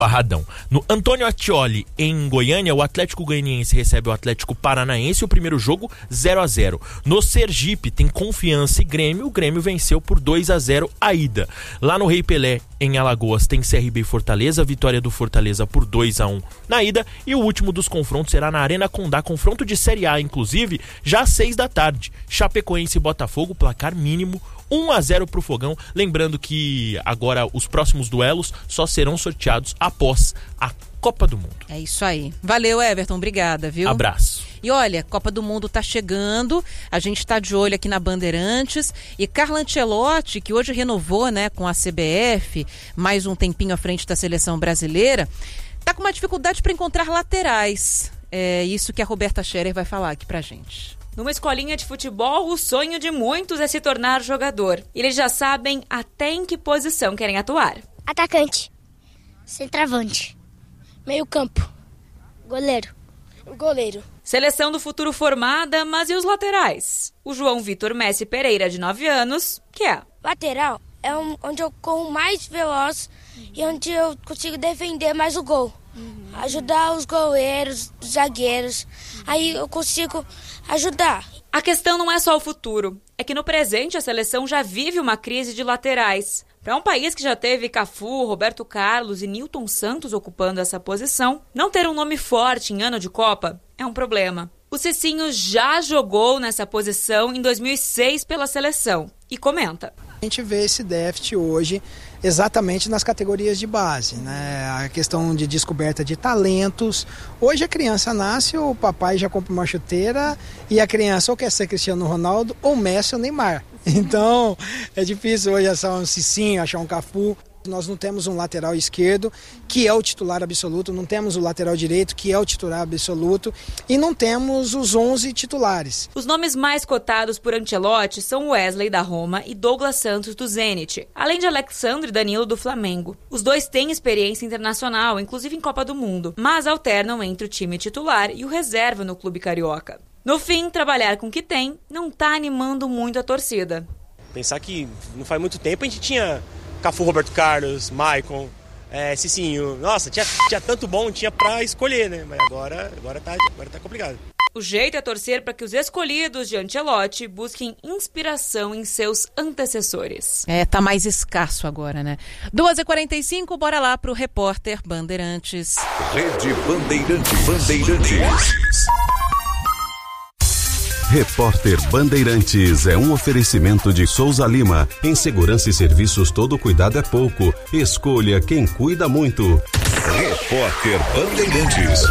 Barradão. No Antônio Ascioli, em Goiânia, o Atlético Goianiense recebe o Atlético Paranaense, o primeiro jogo 0-0. No Sergipe, tem Confiança e Grêmio, o Grêmio venceu por 2-0 a ida. Lá no Rei Pelé, em Alagoas, tem CRB e Fortaleza, vitória do Fortaleza por 2-1 na ida, e o último dos confrontos será na Arena Condá, confronto de Série A, inclusive, já às 6 da tarde. Chapecoense e Botafogo, placar mínimo 1-0 pro Fogão, lembrando que agora os próximos duelos só serão sorteados após a Copa do Mundo. É isso aí. Valeu, Everton, obrigada, viu? Abraço. E olha, Copa do Mundo tá chegando, a gente tá de olho aqui na Bandeirantes, e Carlo Ancelotti, que hoje renovou, né, com a CBF, mais um tempinho à frente da seleção brasileira, tá com uma dificuldade para encontrar laterais. É isso que a Roberta Scherer vai falar aqui pra gente. Numa escolinha de futebol, o sonho de muitos é se tornar jogador. Eles já sabem até em que posição querem atuar. Atacante, centroavante, meio campo, goleiro. Seleção do futuro formada, mas e os laterais? O João Vitor Messi Pereira, de 9 anos, que é? Lateral é onde eu corro mais veloz e onde eu consigo defender mais o gol. Ajudar os goleiros, os zagueiros, aí eu consigo ajudar. A questão não é só o futuro, é que no presente a seleção já vive uma crise de laterais. Para um país que já teve Cafu, Roberto Carlos e Nilton Santos ocupando essa posição, não ter um nome forte em ano de Copa é um problema. O Cicinho já jogou nessa posição em 2006 pela seleção e comenta. A gente vê esse déficit hoje exatamente nas categorias de base, né? A questão de descoberta de talentos. Hoje a criança nasce, o papai já compra uma chuteira e a criança ou quer ser Cristiano Ronaldo ou Messi ou Neymar. Então é difícil hoje achar um Cicinho, achar um Cafu. Nós não temos um lateral esquerdo, que é o titular absoluto, não temos o lateral direito, que é o titular absoluto, e não temos os 11 titulares. Os nomes mais cotados por Ancelotti são Wesley da Roma e Douglas Santos do Zenit, além de Alexandre e Danilo do Flamengo. Os dois têm experiência internacional, inclusive em Copa do Mundo, mas alternam entre o time titular e o reserva no clube carioca. No fim, trabalhar com o que tem não está animando muito a torcida. Pensar que não faz muito tempo a gente tinha Cafu, Roberto Carlos, Maicon, Cicinho. Nossa, tinha tanto bom, tinha pra escolher, né? Mas agora tá complicado. O jeito é torcer para que os escolhidos de Ancelotti busquem inspiração em seus antecessores. Tá mais escasso agora, né? 2h45, bora lá pro repórter Bandeirantes. Rede Bandeirantes. Repórter Bandeirantes é um oferecimento de Souza Lima. Em segurança e serviços, todo cuidado é pouco. Escolha quem cuida muito. Repórter Bandeirantes.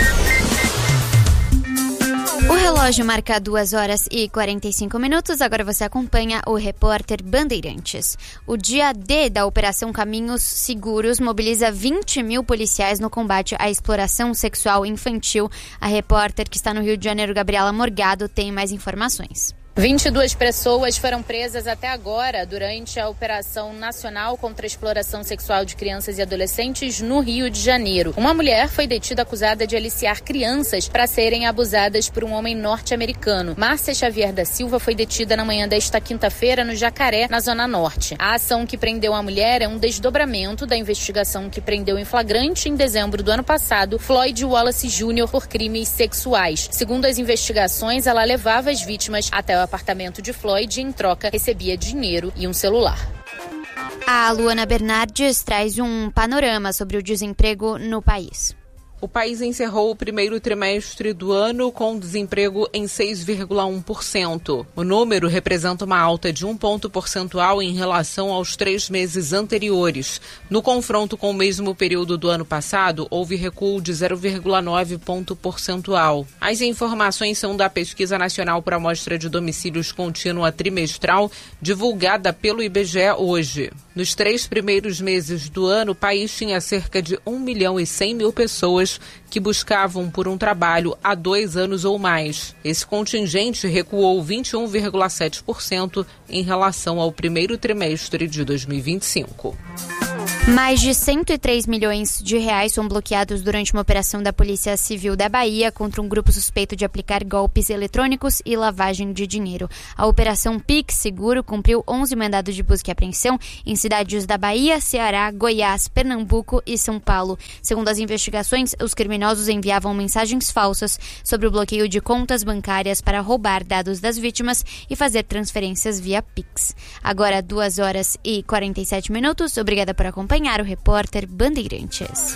O relógio marca 2h45. Agora você acompanha o Repórter Bandeirantes. O dia D da Operação Caminhos Seguros mobiliza 20 mil policiais no combate à exploração sexual infantil. A repórter que está no Rio de Janeiro, Gabriela Morgado, tem mais informações. 22 pessoas foram presas até agora durante a Operação Nacional contra a Exploração Sexual de Crianças e Adolescentes no Rio de Janeiro. Uma mulher foi detida acusada de aliciar crianças para serem abusadas por um homem norte-americano. Márcia Xavier da Silva foi detida na manhã desta quinta-feira no Jacaré, na Zona Norte. A ação que prendeu a mulher é um desdobramento da investigação que prendeu em flagrante em dezembro do ano passado Floyd Wallace Jr. por crimes sexuais. Segundo as investigações, ela levava as vítimas até o apartamento de Floyd e, em troca, recebia dinheiro e um celular. A Luana Bernardes traz um panorama sobre o desemprego no país. O país encerrou o primeiro trimestre do ano com desemprego em 6,1%. O número representa uma alta de 1 ponto percentual em relação aos 3 meses anteriores. No confronto com o mesmo período do ano passado, houve recuo de 0,9 ponto percentual. As informações são da Pesquisa Nacional por Amostra de Domicílios Contínua Trimestral, divulgada pelo IBGE hoje. Nos 3 primeiros meses do ano, o país tinha cerca de 1.100.000 pessoas que buscavam por um trabalho há 2 anos ou mais. Esse contingente recuou 21,7% em relação ao primeiro trimestre de 2025. Mais de 103 milhões de reais são bloqueados durante uma operação da Polícia Civil da Bahia contra um grupo suspeito de aplicar golpes eletrônicos e lavagem de dinheiro. A Operação Pix Seguro cumpriu 11 mandados de busca e apreensão em cidades da Bahia, Ceará, Goiás, Pernambuco e São Paulo. Segundo as investigações, os criminosos enviavam mensagens falsas sobre o bloqueio de contas bancárias para roubar dados das vítimas e fazer transferências via Pix. Agora, 2h47. Obrigada por acompanhar o Repórter Bandeirantes.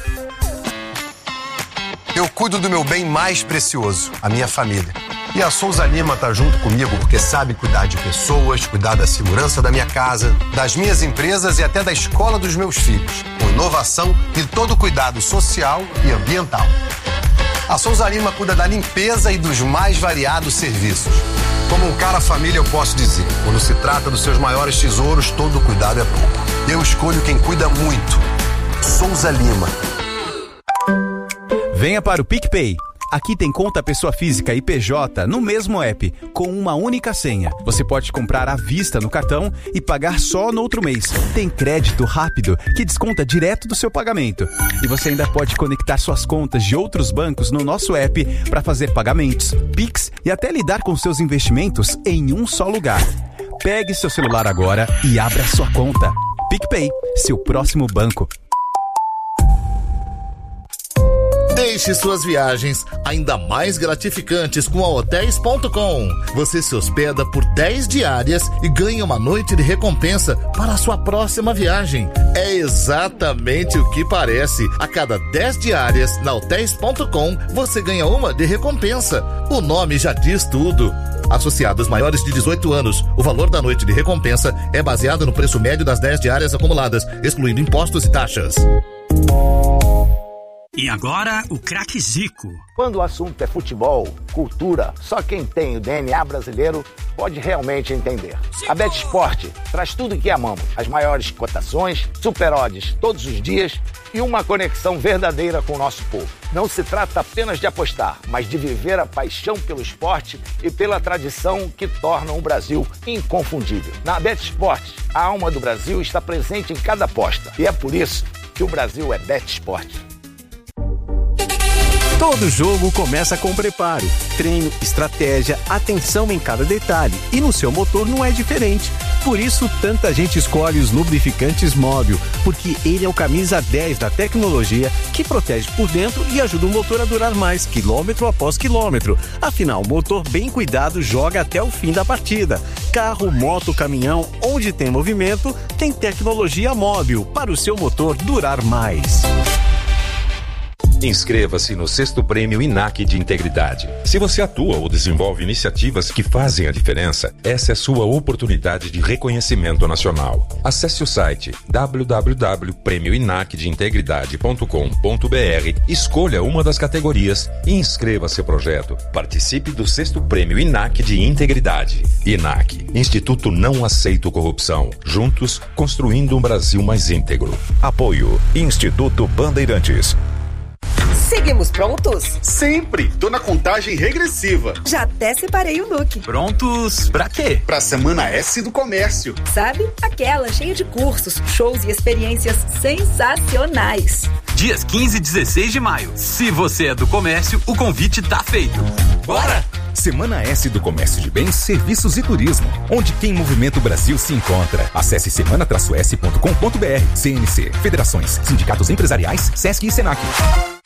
Eu cuido do meu bem mais precioso, a minha família. E a Souza Lima tá junto comigo porque sabe cuidar de pessoas, cuidar da segurança da minha casa, das minhas empresas e até da escola dos meus filhos, com inovação e todo cuidado social e ambiental. A Souza Lima cuida da limpeza e dos mais variados serviços. Como um cara família, eu posso dizer, quando se trata dos seus maiores tesouros, todo cuidado é pouco. Eu escolho quem cuida muito. Souza Lima. Venha para o PicPay. Aqui tem conta pessoa física e PJ no mesmo app, com uma única senha. Você pode comprar à vista no cartão e pagar só no outro mês. Tem crédito rápido que desconta direto do seu pagamento. E você ainda pode conectar suas contas de outros bancos no nosso app para fazer pagamentos, Pix e até lidar com seus investimentos em um só lugar. Pegue seu celular agora e abra sua conta. PicPay, seu próximo banco. Deixe suas viagens ainda mais gratificantes com a Hotels.com. Você se hospeda por 10 diárias e ganha uma noite de recompensa para a sua próxima viagem. É exatamente o que parece. A cada 10 diárias na Hotels.com, você ganha uma de recompensa. O nome já diz tudo. Associados maiores de 18 anos, o valor da noite de recompensa é baseado no preço médio das 10 diárias acumuladas, excluindo impostos e taxas. E agora, o craque Zico. Quando o assunto é futebol, cultura, só quem tem o DNA brasileiro pode realmente entender. A BetSport traz tudo o que amamos. As maiores cotações, super odds todos os dias e uma conexão verdadeira com o nosso povo. Não se trata apenas de apostar, mas de viver a paixão pelo esporte e pela tradição que tornam o Brasil inconfundível. Na BetSport, a alma do Brasil está presente em cada aposta. E é por isso que o Brasil é BetSport. Todo jogo começa com preparo, treino, estratégia, atenção em cada detalhe. E no seu motor não é diferente. Por isso, tanta gente escolhe os lubrificantes Móbil, porque ele é o camisa 10 da tecnologia que protege por dentro e ajuda o motor a durar mais, quilômetro após quilômetro. Afinal, o motor bem cuidado joga até o fim da partida. Carro, moto, caminhão, onde tem movimento, tem tecnologia Móbil para o seu motor durar mais. Inscreva-se no 6º Prêmio INAC de Integridade. Se você atua ou desenvolve iniciativas que fazem a diferença, essa é sua oportunidade de reconhecimento nacional. Acesse o site www.premioinacdeintegridade.com.br, escolha uma das categorias e inscreva seu projeto. Participe do 6º Prêmio INAC de Integridade. INAC, Instituto Não Aceito Corrupção. Juntos, construindo um Brasil mais íntegro. Apoio Instituto Bandeirantes. Seguimos prontos? Sempre! Tô na contagem regressiva. Já até separei o look. Prontos pra quê? Pra Semana S do Comércio. Sabe? Aquela cheia de cursos, shows e experiências sensacionais. Dias 15 e 16 de maio. Se você é do comércio, o convite tá feito. Bora! Semana S do Comércio de Bens, Serviços e Turismo, onde quem movimenta o Brasil se encontra. Acesse semana-s.com.br. CNC, Federações, Sindicatos Empresariais, Sesc e Senac.